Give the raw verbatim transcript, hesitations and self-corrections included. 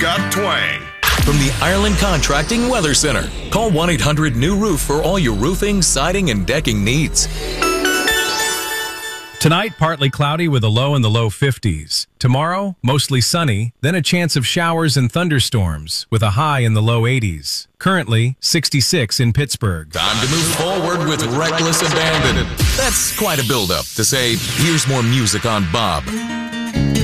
got twang. From the Ireland Contracting Weather Center. Call one eight hundred new roof for all your roofing, siding, and decking needs. Tonight, partly cloudy with a low in the low fifties. Tomorrow, mostly sunny, then a chance of showers and thunderstorms with a high in the low eighties. Currently, sixty-six in Pittsburgh. Time to move forward with Reckless Abandon. That's quite a build-up to say, here's more music on Bob.